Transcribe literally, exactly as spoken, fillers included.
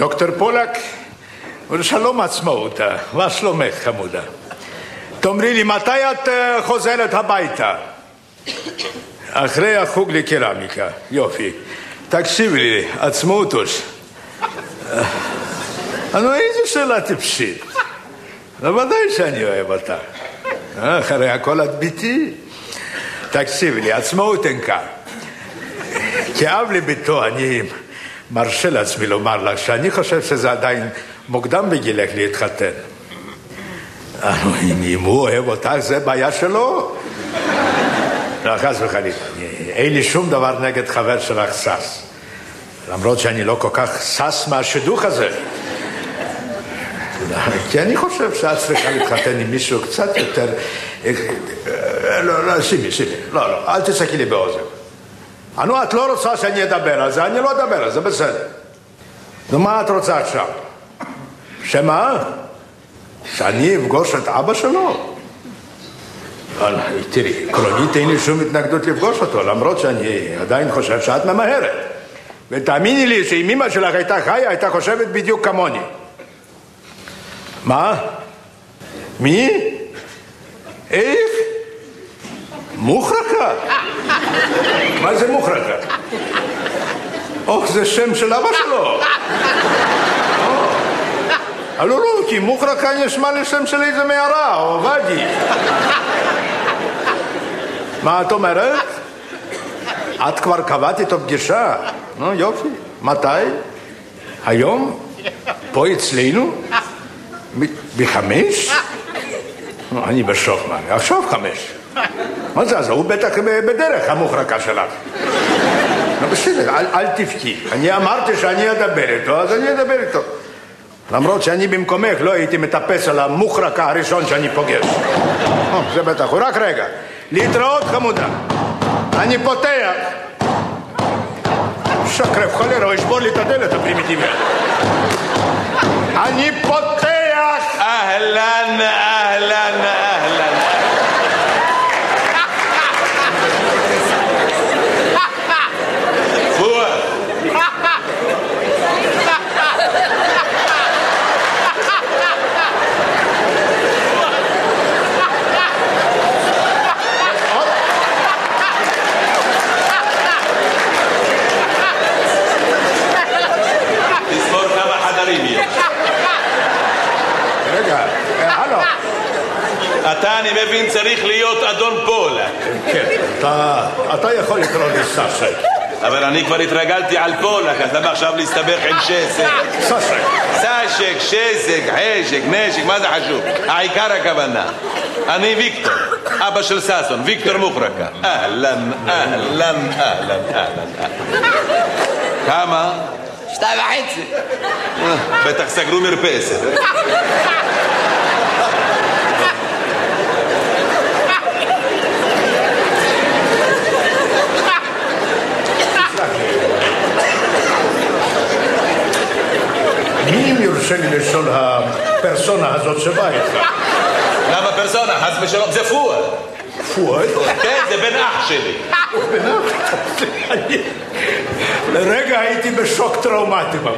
דוקטור פולק, שלום עצמאות, מה שלומך חמודה? תאמרי לי, מתי את חוזרת הביתה? אחרי החוג לקרמיקה, יופי. תקשיבי לי, עצמאותוש. נו, איזה שאלה טיפשית. ודאי שאני אוהב אותה. אחרי הכל את ביתי. תקשיבי לי, עצמאות אינקה. כאב לי ביתו, אני מרשה לעצמי לומר לך שאני חושב שזה עדיין מוקדם בגילך להתחתן. אם הוא אוהב אותך, זה בעיה שלו. לא, חס וחלילה. אין לי שום דבר נגד חבר שלך סס. למרות שאני לא כל כך סס מהשידוך הזה. כי אני חושב שאת צריכה להתחתן עם מישהו קצת יותר... לא, לא, שימי, שימי. לא, לא, אל תצחקי לי באוזן. נו, את לא רוצה שאני אדבר על זה, אני לא אדבר על זה, בסדר. נו, מה את רוצה עכשיו? שמה? שאני אפגוש את אבא שלו? תראי, עקרונית אין לי שום התנגדות לפגוש אותו, למרות שאני עדיין חושב שאת ממהרת. ותאמיני לי שאם אמא שלך הייתה חיה, הייתה חושבת בדיוק כמוני. מה? מי? איך? מוחרקה? מה זה מוחרקה? אוח, זה שם של אבא שלו. לא, לא, כי מוחרקה נשמע לשם של איזה מערה, או ואדי. מה את אומרת? את כבר קבעת איתו פגישה? נו, יופי. מתי? היום? פה אצלנו? בחמש? אני בשוק, מה? עכשיו חמש. מה זה? אז הוא בטח בדרך, המוחרקה שלך. בסדר, אל תבכי. אני אמרתי שאני אדבר איתו, אז אני אדבר איתו. למרות שאני במקומך לא הייתי מטפס על המוחרקה הראשון שאני פוגש. זה בטח, הוא רק רגע. להתראות חמודה. אני פותח. שקרב חולר, הוא ישבור לי את הדלת הפרימיטיבית. אני פותח. אהלן, אהלן, אהלן. פואד. תספור כמה חדרים יש. רגע, הלו. אתה, אני מבין, צריך להיות אדון פולק. כן, אתה יכול לקרוא לי סשק. אבל אני כבר התרגלתי על פולק, אז למה עכשיו להסתבך עם שסק? סשק. סשק, שסק, חשק, נשק, מה זה חשוב? העיקר הכוונה. אני ויקטור, אבא של ססון, ויקטור מוחרקה. אהלן, אהלן, אהלן, אהלן. כמה? שתיים וחצי. בטח סגרו מרפסת. מי אם יורשה לי לשאול הפרסונה הזאת שבאה איתך? למה פרסונה? חס ושלום, זה פואד. פואד? כן, זה בן אח שלי. בן אח? לרגע הייתי בשוק טראומטי ממש.